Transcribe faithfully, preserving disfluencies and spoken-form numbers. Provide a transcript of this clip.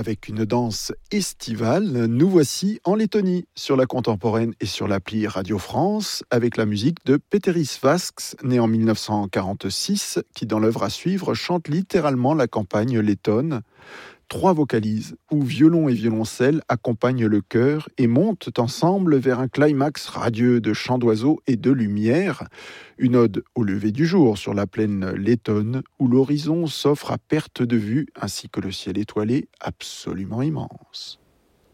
avec une danse estivale, nous voici en Lettonie, sur la contemporaine et sur l'appli Radio France, avec la musique de Péteris Vasks, né en mille neuf cent quarante-six, qui dans l'œuvre à suivre chante littéralement la campagne lettonne. Trois vocalises, où violon et violoncelle accompagnent le chœur et montent ensemble vers un climax radieux de chants d'oiseaux et de lumière. Une ode au lever du jour sur la plaine lettonne, où l'horizon s'offre à perte de vue, ainsi que le ciel étoilé absolument immense.